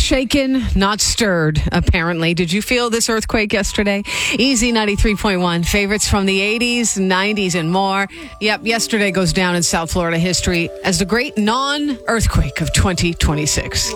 shaken, not stirred, apparently. Did you feel this earthquake yesterday? Easy 93.1. Favorites from the 80s, 90s, and more. Yep, yesterday goes down in South Florida history as the great non-earthquake of 2026.